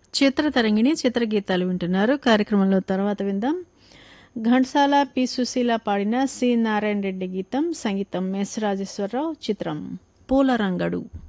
చిత్రతరంగిణి చిత్రగీతాలు వింటున్నారు. కార్యక్రమంలో తర్వాత విందాం. ఘంటసాల పి సుశీల పాడిన సి నారాయణ రెడ్డి గీతం, సంగీతం ఎస్ రాజేశ్వరరావు, చిత్రం పూలరంగడు.